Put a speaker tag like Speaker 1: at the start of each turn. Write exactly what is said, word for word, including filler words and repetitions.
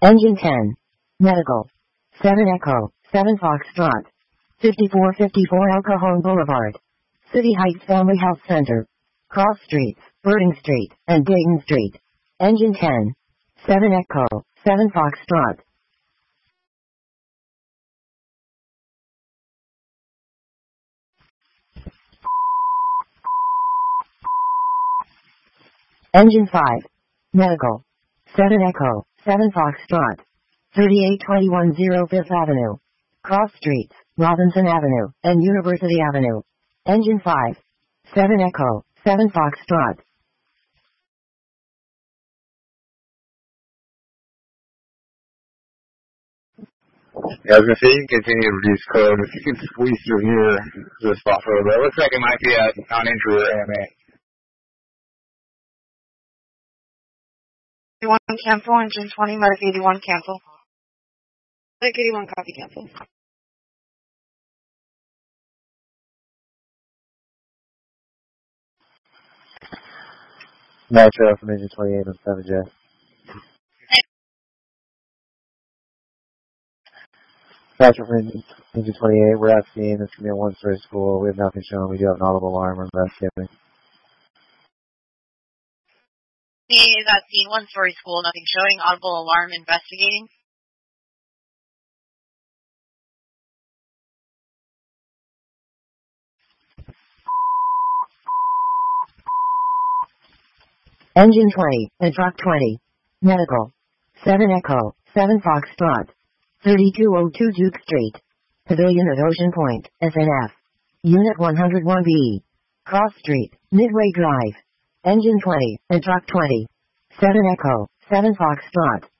Speaker 1: Engine ten. Medical. seven Echo, seven Foxtrot. fifty-four fifty-four El Cajon Boulevard. City Heights Family Health Center. Cross Streets, Birding Street, and Dayton Street. Engine ten. seven Echo, seven Foxtrot. Engine five. Medical. seven Echo, seven Foxtrot. thirty-eight twenty-one oh Fifth Avenue. Cross Streets, Robinson Avenue, and University Avenue. Engine five. seven Echo, seven Foxtrot.
Speaker 2: Yeah, I was going to say, you can continue to reduce code. If you can squeeze through here to the spot for a little bit. It looks like it might be a non-injury or A M A.
Speaker 3: eighty-one cancel, engine twenty, medic eighty-one cancel. Medic eighty-one copy cancel.
Speaker 4: Metro from engine twenty-eight on seven J. Metro from engine, engine twenty-eight, we're at scene. This can be a one-story school. We have nothing shown. We do have an audible alarm. We're investigating.
Speaker 3: Is that scene, one-story school, nothing showing, audible alarm, investigating?
Speaker 1: Engine twenty, and truck twenty. Medical. seven Echo, seven Foxtrot. thirty-two oh two Duke Street. Pavilion at Ocean Point, S N F. Unit one oh one B. Cross Street, Midway Drive. Engine twenty, and truck twenty. seven Echo, seven Foxtrot.